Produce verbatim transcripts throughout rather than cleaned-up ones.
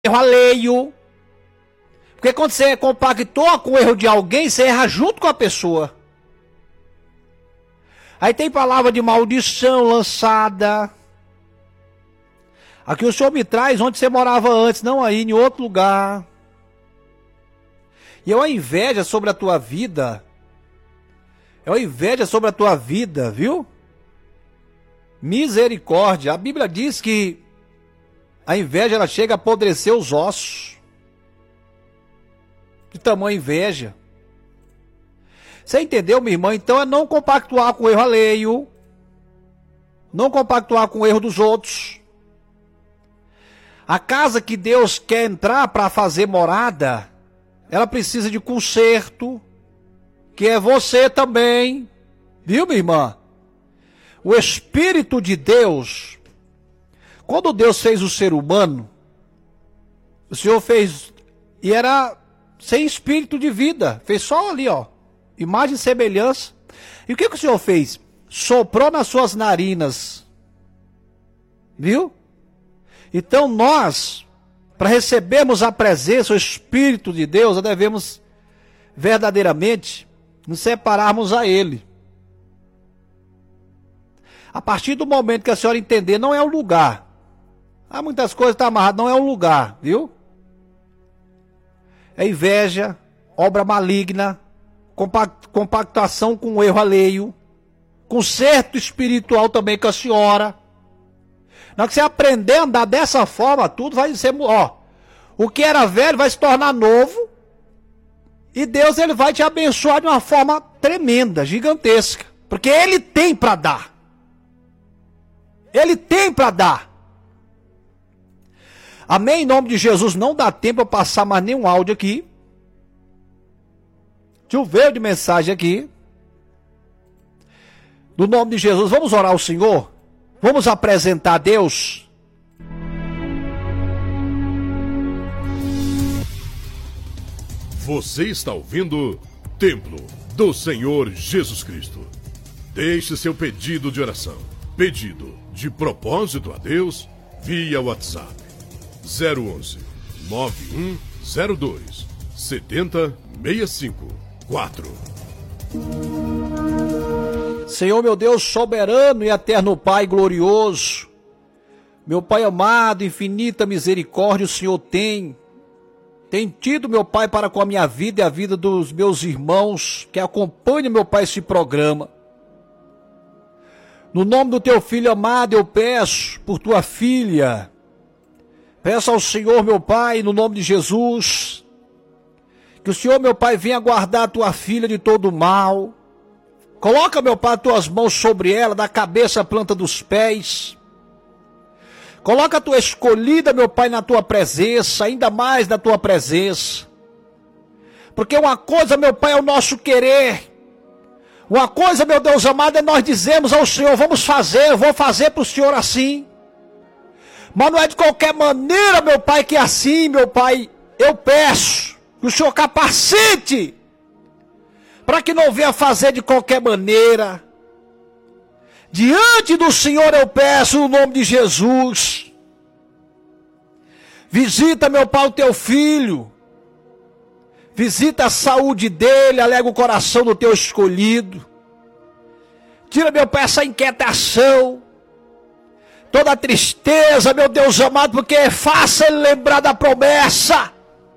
erro alheio. Porque quando você compactua com o erro de alguém, você erra junto com a pessoa. Aí tem palavra de maldição lançada. Aqui o Senhor me traz onde você morava antes, não aí, em outro lugar. E é uma inveja sobre a tua vida. É uma inveja sobre a tua vida, viu? Misericórdia. A Bíblia diz que a inveja ela chega a apodrecer os ossos. De tamanha inveja. Você entendeu, minha irmã? Então é não compactuar com o erro alheio. Não compactuar com o erro dos outros. A casa que Deus quer entrar para fazer morada, ela precisa de conserto, que é você também. Viu, minha irmã? O Espírito de Deus, quando Deus fez o ser humano, o Senhor fez, e era sem espírito de vida, fez só ali, ó, imagem e semelhança. E o que, que o Senhor fez? Soprou nas suas narinas, viu? Então nós, para recebermos a presença, o Espírito de Deus, nós devemos verdadeiramente nos separarmos a Ele. A partir do momento que a senhora entender, não é o lugar. Há muitas coisas que estão amarradas, não é o lugar, viu? É inveja, obra maligna, compact, compactação com o erro alheio, conserto espiritual também com a senhora. Na hora que você aprender a andar dessa forma, tudo vai ser, ó, o que era velho vai se tornar novo, e Deus ele vai te abençoar de uma forma tremenda, gigantesca, porque Ele tem para dar. Ele tem para dar. Amém? Em nome de Jesus, não dá tempo para passar mais nenhum áudio aqui. Choveu de mensagem aqui. No nome de Jesus, vamos orar ao Senhor? Vamos apresentar a Deus? Você está ouvindo Templo do Senhor Jesus Cristo. Deixe seu pedido de oração, pedido de propósito a Deus, via WhatsApp zero onze, nove um zero dois, sete zero seis cinco quatro. Senhor meu Deus, soberano e eterno Pai glorioso, meu Pai amado, infinita misericórdia o Senhor tem, tem tido, meu Pai, para com a minha vida e a vida dos meus irmãos que acompanham, meu Pai, esse programa. No nome do teu filho amado, eu peço por tua filha, peço ao Senhor, meu Pai, no nome de Jesus, que o Senhor, meu Pai, venha guardar a tua filha de todo mal. Coloca, meu Pai, as tuas mãos sobre ela, da cabeça à planta dos pés. Coloca a tua escolhida, meu Pai, na tua presença, ainda mais na tua presença. Porque uma coisa, meu Pai, é o nosso querer. Uma coisa, meu Deus amado, é nós dizemos ao Senhor, vamos fazer, eu vou fazer para o Senhor assim. Mas não é de qualquer maneira, meu Pai, que assim, meu Pai, eu peço que o Senhor capacite, para que não venha fazer de qualquer maneira. Diante do Senhor eu peço, no nome de Jesus, visita, meu Pai, o teu filho, visita a saúde dele, alega o coração do teu escolhido, tira, meu Pai, essa inquietação, toda a tristeza, meu Deus amado, porque é fácil ele lembrar da promessa,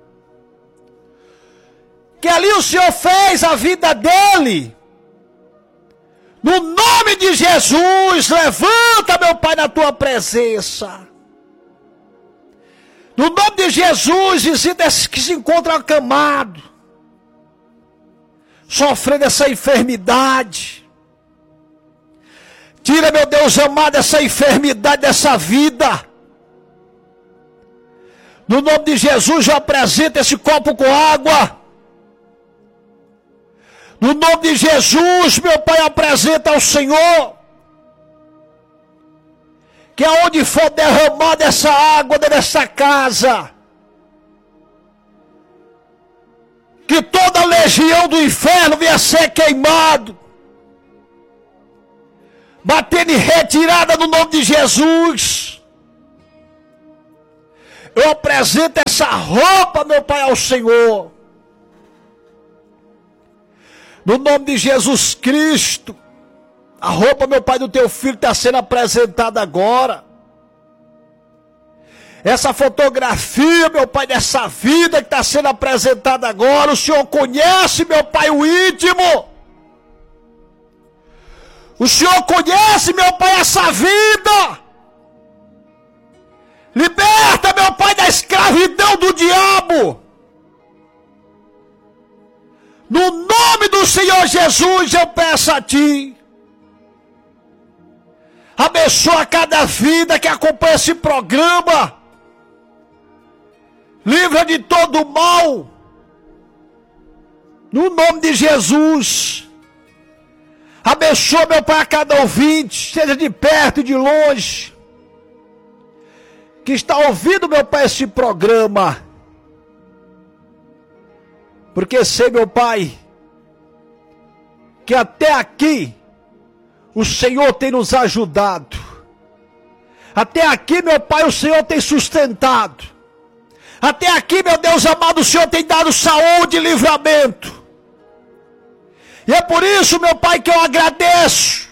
que ali o Senhor fez a vida dele. No nome de Jesus, levanta, meu Pai, na tua presença. No nome de Jesus, visita esses que se encontram acamados, sofrendo essa enfermidade. Tira, meu Deus amado, essa enfermidade dessa vida. No nome de Jesus, eu apresento esse copo com água. No nome de Jesus, meu Pai, apresenta ao Senhor que aonde for derramada essa água dessa casa, que toda a legião do inferno venha ser queimado, batendo em retirada no nome de Jesus. eu apresento essa roupa, meu Pai, ao Senhor. No nome de Jesus Cristo, a roupa, meu Pai, do teu filho está sendo apresentada agora. Essa fotografia, meu Pai, dessa vida que está sendo apresentada agora, o Senhor conhece, meu Pai, o íntimo. O Senhor conhece, meu Pai, essa vida. Liberta, meu Pai, da escravidão do diabo. No nome do Senhor Jesus, eu peço a Ti. Abençoa cada vida que acompanha esse programa. Livra de todo o mal. No nome de Jesus. Abençoa, meu Pai, a cada ouvinte, seja de perto e de longe, que está ouvindo, meu Pai, esse programa. Porque sei, meu Pai, que até aqui o Senhor tem nos ajudado. Até aqui, meu Pai, o Senhor tem sustentado. Até aqui, meu Deus amado, o Senhor tem dado saúde e livramento. E é por isso, meu Pai, que eu agradeço.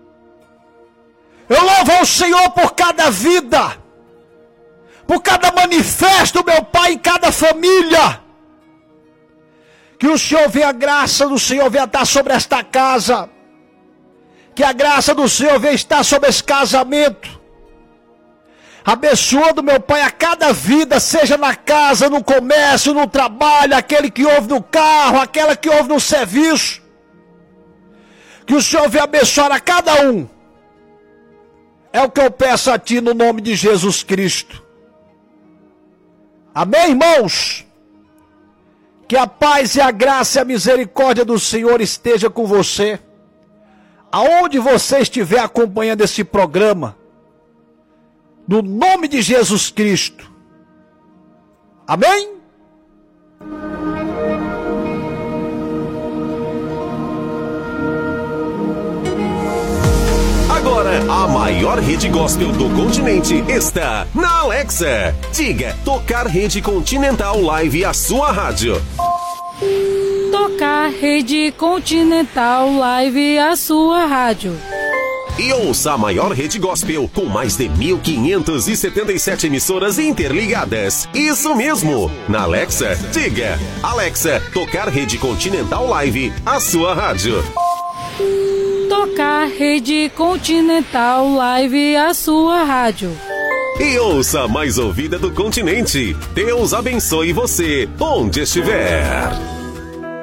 Eu louvo ao Senhor por cada vida, por cada manifesto, meu Pai, em cada família. Que o Senhor venha, a graça do Senhor venha estar sobre esta casa. Que a graça do Senhor venha estar sobre esse casamento. Abençoando, meu Pai, a cada vida, seja na casa, no comércio, no trabalho, aquele que ouve no carro, aquela que ouve no serviço. Que o Senhor venha abençoar a cada um. É o que eu peço a Ti no nome de Jesus Cristo. Amém, irmãos? Que a paz e a graça e a misericórdia do Senhor esteja com você. Aonde você estiver acompanhando esse programa. No nome de Jesus Cristo. Amém? Agora, a maior rede gospel do continente está na Alexa. Diga, tocar Rede Continental Live, a sua rádio. Tocar Rede Continental Live, a sua rádio. E ouça a maior rede gospel com mais de mil quinhentas e setenta e sete emissoras interligadas. Isso mesmo! Na Alexa, diga, Alexa, tocar Rede Continental Live, a sua rádio. Tocar Rede Continental Live, a sua rádio. E ouça a mais ouvida do continente. Deus abençoe você, onde estiver.